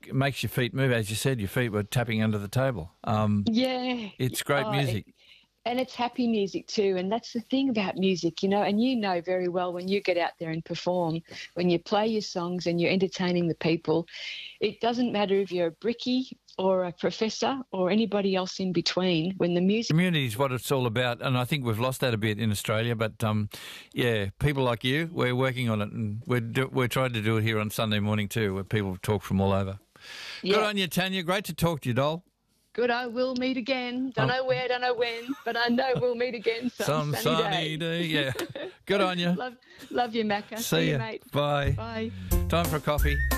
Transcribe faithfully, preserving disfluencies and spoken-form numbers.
it makes your feet move. As you said, your feet were tapping under the table. Um, yeah. it's great Oh, music. It, and it's happy music too. And that's the thing about music, you know, and you know very well when you get out there and perform, when you play your songs and you're entertaining the people, it doesn't matter if you're a brickie or a professor or anybody else in between. When the music... Community is what it's all about, and I think we've lost that a bit in Australia. But, um, yeah, people like you, we're working on it, and we're, do, we're trying to do it here on Sunday morning too, where people talk from all over. Yeah. Good on you, Tanya. Great to talk to you, doll. Good, I will meet again. Don't oh. know where, don't know when, but I know we'll meet again some, some sunny, sunny day. day. Yeah. Good on you. love, love you, Macca. See, See you, you, mate. Bye. Bye. Time for a coffee.